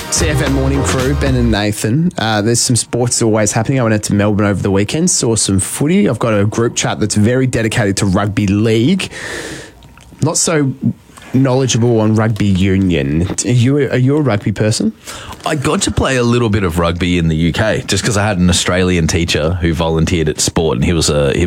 CFM Morning Crew, Ben and Nathan. There's some sports always happening. I went out to Melbourne over the weekend, saw some footy. I've got a group chat that's very dedicated to rugby league. Not so knowledgeable on rugby union. Are you a rugby person? I got to play a little bit of rugby in the UK just because I had an Australian teacher who volunteered at sport, and he was a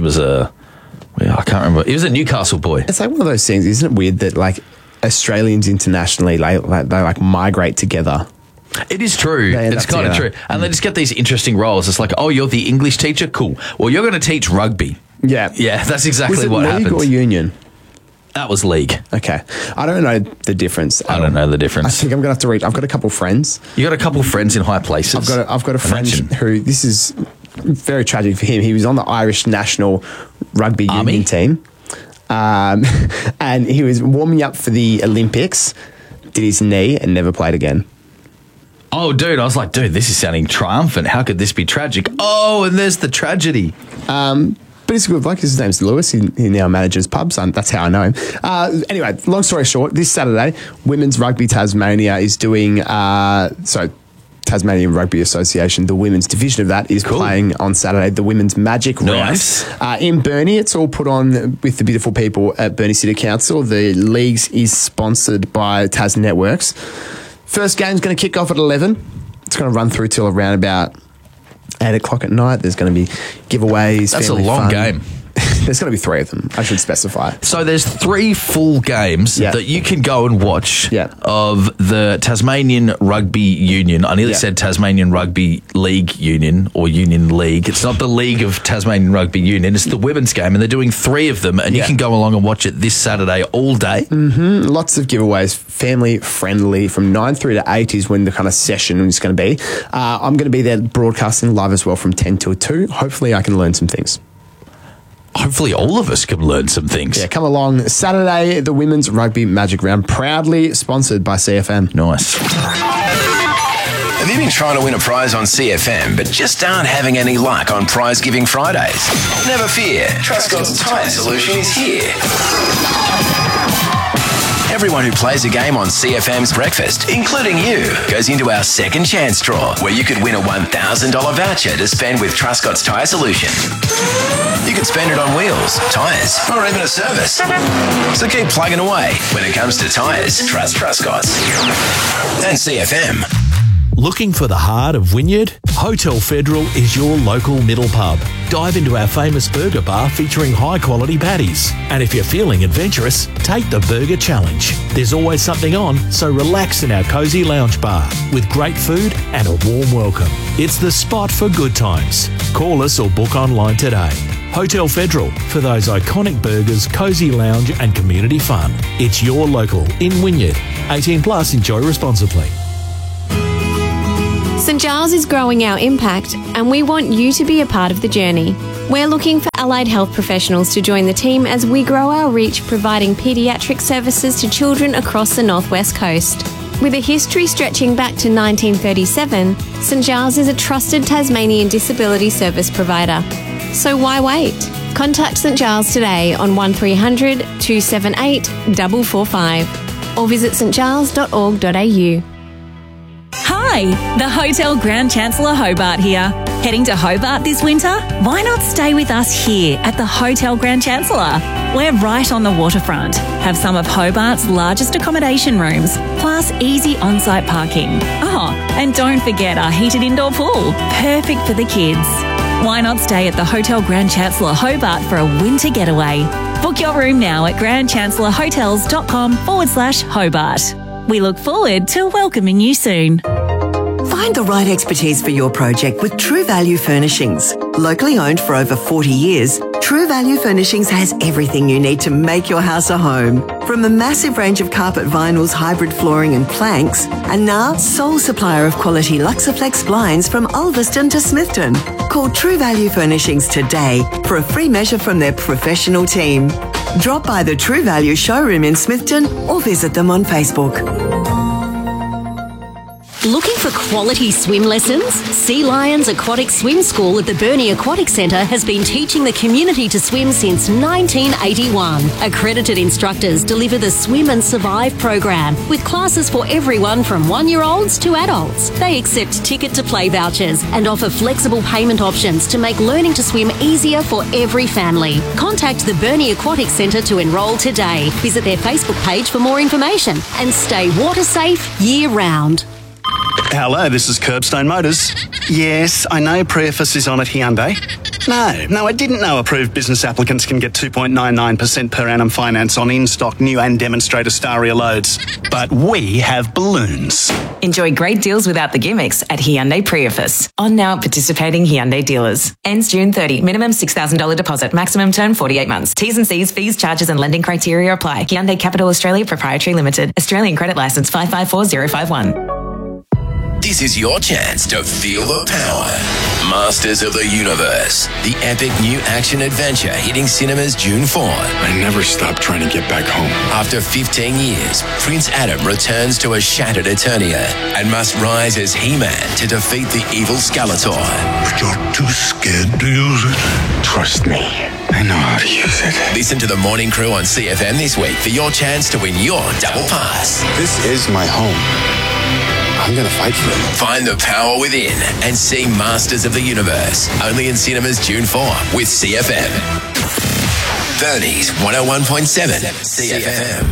I can't remember. He was a Newcastle boy. It's like one of those things, isn't it weird that like Australians internationally they migrate together? It is true. It's kind of true. And they just get these interesting roles. It's like, oh, you're the English teacher? Cool. Well, you're going to teach rugby. Yeah. Yeah, that's exactly what happens. happens. League or union? That was league. Okay. I don't know the difference. I don't know the difference. I think I'm going to have to read. I've got a couple of friends. You got a couple of friends in high places. I've got a friend who, this is very tragic for him. He was on the Irish national rugby union team. And he was warming up for the Olympics, did his knee and never played again. Oh, dude, I was like, dude, this is sounding triumphant. How could this be tragic? Oh, and there's the tragedy. But he's a good bloke. His name's Lewis. He now manages pubs. That's how I know him. Anyway, long story short, this Saturday, Women's Rugby Tasmania is doing... Tasmanian Rugby Association, the women's division of that, is playing on Saturday, the Women's Magic Round. In Burnie. It's all put on with the beautiful people at Burnie City Council. The leagues is sponsored by Tas Networks. First game's going to kick off at 11. It's going to run through till around about 8 o'clock at night. There's going to be giveaways. That's a long game. There's going to be 3 of them. I should specify. So there's 3 full games that you can go and watch of the Tasmanian Rugby Union. I nearly said Tasmanian Rugby League Union or Union League. It's not the League of Tasmanian Rugby Union. It's the women's game, and they're doing 3 of them, and you can go along and watch it this Saturday all day. Mm-hmm. Lots of giveaways, family friendly. From 9 through to 8 is when the kind of session is going to be. I'm going to be there broadcasting live as well from 10 till 2. Hopefully I can learn some things. Hopefully all of us can learn some things. Yeah, come along. Saturday, the Women's Rugby Magic Round, proudly sponsored by CFM. Nice. Have you been trying to win a prize on CFM but just aren't having any luck on Prize Giving Fridays? Never fear. Trustcott's Tyre Solution is here. Everyone who plays a game on CFM's Breakfast, including you, goes into our second chance draw, where you could win a $1,000 voucher to spend with Trustcott's Tyre Solution. You could spend it on wheels, tyres, or even a service. So keep plugging away. When it comes to tyres, trust Trustcott's. And CFM. Looking for the heart of Wynyard? Hotel Federal is your local middle pub. Dive into our famous burger bar featuring high-quality patties. And if you're feeling adventurous, take the Burger Challenge. There's always something on, so relax in our cosy lounge bar with great food and a warm welcome. It's the spot for good times. Call us or book online today. Hotel Federal, for those iconic burgers, cosy lounge and community fun. It's your local in Wynyard. 18 plus, enjoy responsibly. St Giles is growing our impact, and we want you to be a part of the journey. We're looking for allied health professionals to join the team as we grow our reach, providing paediatric services to children across the Northwest Coast. With a history stretching back to 1937, St Giles is a trusted Tasmanian disability service provider. So why wait? Contact St Giles today on 1300 278 445 or visit stgiles.org.au. Hi, the Hotel Grand Chancellor Hobart here. Heading to Hobart this winter? Why not stay with us here at the Hotel Grand Chancellor? We're right on the waterfront, have some of Hobart's largest accommodation rooms, plus easy on-site parking. Oh, and don't forget our heated indoor pool, perfect for the kids. Why not stay at the Hotel Grand Chancellor Hobart for a winter getaway? Book your room now at grandchancellorhotels.com/Hobart. We look forward to welcoming you soon. Find the right expertise for your project with True Value Furnishings. Locally owned for over 40 years, True Value Furnishings has everything you need to make your house a home. From a massive range of carpet vinyls, hybrid flooring and planks, and now sole supplier of quality Luxaflex blinds from Ulverston to Smithton. Call True Value Furnishings today for a free measure from their professional team. Drop by the True Value showroom in Smithton or visit them on Facebook. Looking for quality swim lessons? Sea Lions Aquatic Swim School at the Burnie Aquatic Centre has been teaching the community to swim since 1981. Accredited instructors deliver the Swim and Survive program with classes for everyone from 1-year-olds to adults. They accept ticket to play vouchers and offer flexible payment options to make learning to swim easier for every family. Contact the Burnie Aquatic Centre to enrol today. Visit their Facebook page for more information and stay water safe year round. Hello, this is Curbstone Motors. Yes, I know Prius is on at Hyundai. No, I didn't know approved business applicants can get 2.99% per annum finance on in-stock new and demonstrator Staria loads. But we have balloons. Enjoy great deals without the gimmicks at Hyundai Prius. On now at participating Hyundai dealers. Ends June 30. Minimum $6,000 deposit. Maximum term 48 months. T's and C's, fees, charges and lending criteria apply. Hyundai Capital Australia Proprietary Limited. Australian Credit Licence 554051. This is your chance to feel the power. Masters of the Universe, the epic new action adventure hitting cinemas June 4. I never stopped trying to get back home. After 15 years, Prince Adam returns to a shattered Eternia and must rise as He-Man to defeat the evil Skeletor. But you're too scared to use it. Trust me, I know how to use it. Listen to the Morning Crew on CFM this week for your chance to win your double pass. This is my home. I'm going to fight for it. Find the power within and see Masters of the Universe. Only in cinemas June 4 with CFM. Burnie's 101.7 CFM.